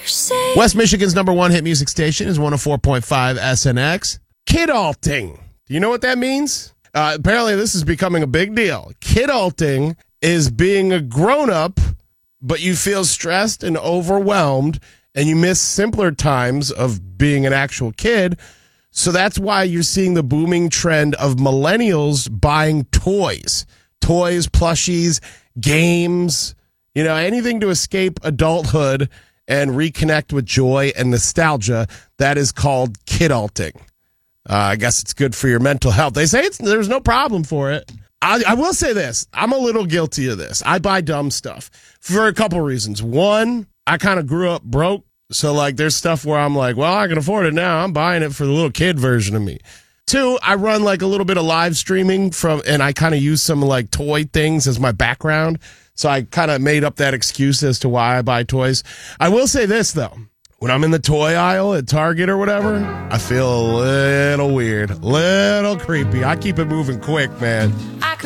West Michigan's number one hit music station is 104.5 SNX. Kidulting. Do you know what that means? Apparently, this is becoming a big deal. Kidulting is being a grown-up, but you feel stressed and overwhelmed, and you miss simpler times of being an actual kid. So that's why you're seeing the booming trend of millennials buying toys. Toys, plushies, games, anything to escape adulthood and reconnect with joy and nostalgia. That is called kidulting. I guess it's good for your mental health. They say there's no problem for it. I will say this. I'm a little guilty of this. I buy dumb stuff for a couple reasons. One, I kind of grew up broke. So, there's stuff where I'm like, well, I can afford it now. I'm buying it for the little kid version of me. Two, I run, a little bit of live streaming and I kind of use some, toy things as my background. So I kind of made up that excuse as to why I buy toys. I will say this, though. When I'm in the toy aisle at Target or whatever, I feel a little weird, a little creepy. I keep it moving quick, man.